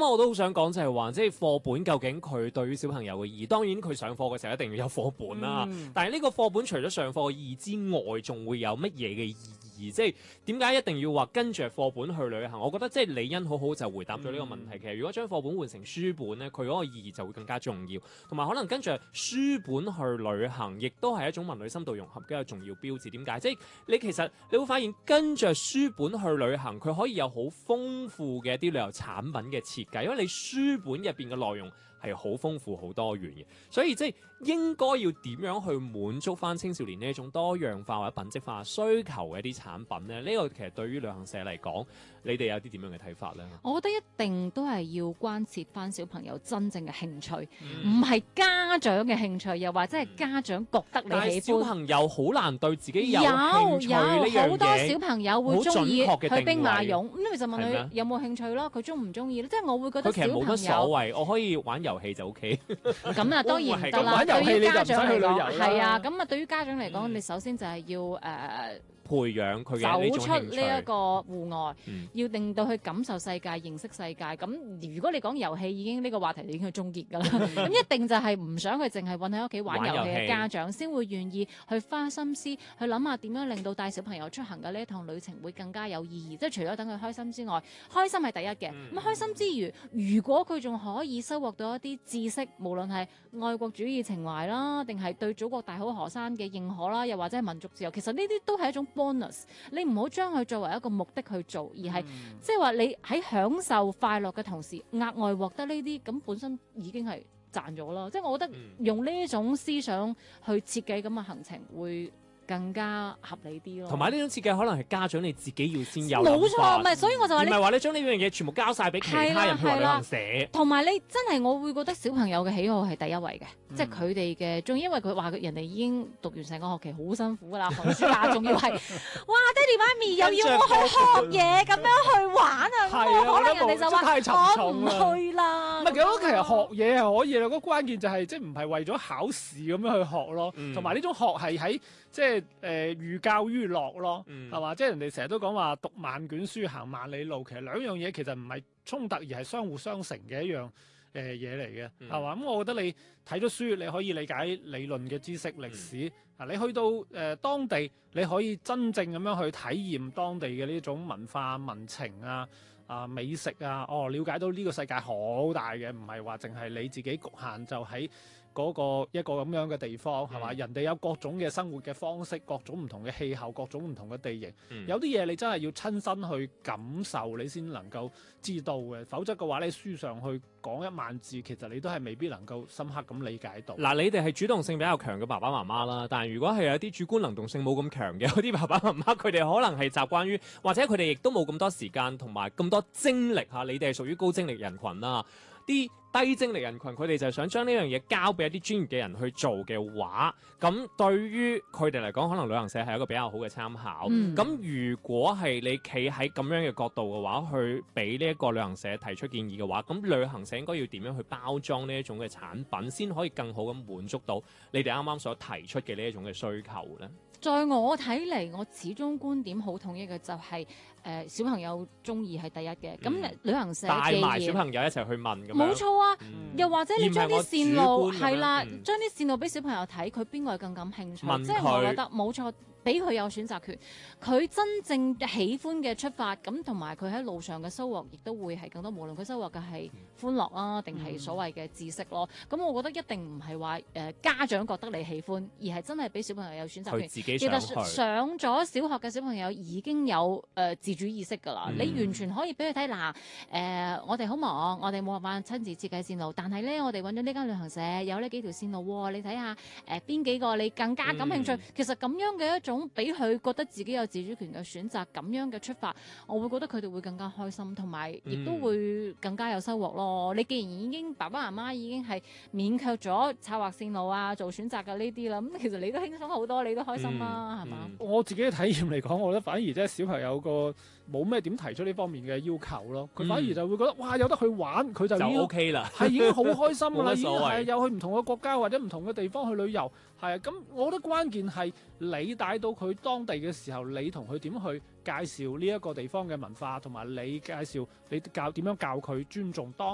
啱我都好想講就係話，即係課本究竟佢對於小朋友嘅意義，當然佢上課嘅時候一定要有課本啦。但係呢個課本除咗上課嘅意義之外，仲會有乜嘢嘅意義？即係點解一定要話跟住課本去旅行？我覺得即係李欣好好就回答咗呢個問題。其實如果將課本換成書本咧，佢嗰個意義就會更加重要，同埋可能跟住書本去旅行，亦都係一種文旅深度融合嘅一個重要標誌。點解？即係你其實你會發現跟住書本去旅行，佢可以有好豐富嘅一啲旅遊產品嘅設計，因為你書本入邊嘅內容係好豐富、好多元嘅，所以即係應該要點樣去滿足翻青少年呢一種多樣化或者品質化需求嘅一啲產品咧？呢個其實對於旅行社嚟講，你哋有啲點樣嘅睇法咧？ 我覺得一定都係要關切翻小朋友真正嘅興趣，唔係家長嘅興趣，又或者係家長覺得你喜歡。 但係小朋友好難對自己有興趣呢樣嘢， 好多小朋友會中意去兵馬俑，咁你就問佢有冇興趣咯？佢中唔中意咧？即係我會覺得小朋友佢其實冇乜所謂， 我可以玩遊戲就 OK。 咁啊當然唔得啦，對於家長嚟講係啊，咁啊對於家長嚟講，你首先就係要培養佢嘅呢種興趣， 走出呢一個戶外，要令到佢感受世界、認識世界。咁如果你講遊戲，已經呢個話題已經去終結㗎啦。咁一定就係唔想佢淨係韞喺屋企玩遊戲嘅家長，先會願意去花心思去諗下點樣令到帶小朋友出行嘅呢一趟旅程會更加有意義。即係除咗等佢開心之外，開心係第一嘅。咁開心之餘，如果佢仲可以收穫到一啲知識，無論係愛國主義情懷啦，定係對祖國大好河山嘅認可啦，又或者係民族自由，其實呢啲都係一種bonus，你唔好將佢作為一個目的去做，而係即係話你喺享受快樂嘅同時，額外獲得呢啲，咁本身已經係賺咗啦。即係我覺得用呢種思想去設計咁嘅行程會更加合理啲咯， 同埋呢種設計可能係家長你自己要先有， 冇錯，唔係，所以我就話你唔係話你將呢樣嘢全部交晒俾其他人去旅行社， 同埋你真係我會覺得小朋友嘅喜好係第一位嘅，即係佢哋嘅中意，因為佢話人哋已經讀完成個學期好辛苦噶啦，寒暑假仲要係，哇爹哋媽咪又要我去學嘢咁樣去玩啊，可能人哋就話我唔去啦。 唔係，其實學嘢係可以啦，個關鍵就係即係唔係為咗考試咁樣去學咯，同埋呢種學係喺即係寓教於樂咯，係嘛？即係人哋成日都講話讀萬卷書行萬里路，其實兩樣嘢其實唔係衝突，而係相互相成嘅一樣嘢嚟嘅，係嘛？咁我覺得你睇咗書，你可以理解理論嘅知識、歷史啊，你去到當地，你可以真正咁樣去體驗當地嘅呢種文化、民情啊、美食啊，了解到呢個世界好大嘅，唔係話淨係你自己局限就喺嗰個一個咁樣嘅地方，係嘛？人哋有各種嘅生活嘅方式，各種唔同嘅氣候，各種唔同嘅地形，有啲嘢你真係要親身去感受，你先能夠知道嘅。否則嘅話，你書上去講1萬字，其實你都係未必能夠深刻咁理解到。 嗱，你哋係主動性比較強嘅爸爸媽媽啦，但係如果係有啲主觀能動性冇咁強嘅嗰啲爸爸媽媽，佢哋可能係習慣於，或者佢哋亦都冇咁多時間同埋咁多精力嚇。你哋係屬於高精力人群啦。啲低精力人群，佢哋就想將呢樣嘢交俾一啲專業嘅人去做嘅話，咁對於佢哋嚟講，可能旅行社係一個比較好嘅參考。咁如果係你企喺咁樣嘅角度嘅話，去俾呢一個旅行社提出建議嘅話，咁旅行社應該要點樣去包裝呢一種嘅產品，先可以更好咁滿足到你哋啱啱所提出嘅呢一種嘅需求呢？ 在我睇嚟，我始終觀點好統一嘅就係、小朋友中意係第一嘅。咁、旅行社帶埋小朋友一齊去問咁樣， 冇錯啊。又或者你將啲線路係啦，將啲線路俾小朋友睇，佢邊個係更感興趣？即係我覺得冇錯。俾佢有選擇權，佢真正喜歡嘅出發，咁同埋佢喺路上嘅收穫，亦都會係更多。無論佢收穫嘅係歡樂啦，定係所謂嘅知識咯。咁我覺得一定唔係話家長覺得你喜歡，而係真係俾小朋友有選擇權。 自己想去。 其實上咗小學嘅小朋友已經有自主意識㗎啦。你完全可以俾佢睇嗱，我哋好忙，我哋冇辦法親自設計線路，但係咧我哋揾咗呢間旅行社有呢幾條線路喎，你睇下邊幾個你更加感興趣。其實咁樣嘅一種俾佢覺得自己有自主權嘅選擇，咁樣嘅出發，我會覺得佢哋會更加開心，同埋亦都會更加有收穫咯。你既然已經爸爸媽媽已經係勉強咗策劃線路啊、做選擇嘅呢啲啦，咁其實你都輕鬆好多，你都開心啦，係嘛？ 我自己嘅體驗嚟講，我覺得反而即係小朋友個冇咩點提出呢方面嘅要求咯，佢反而就會覺得哇有得去玩，佢就已經 OK 啦， 係已經好開心㗎啦，已經係有去唔同嘅國家或者唔同嘅地方去旅遊，係啊，咁我覺得關鍵係你帶到佢當地嘅時候，你同佢點去介紹呢一個地方嘅文化，同埋你介紹你點樣教佢尊重當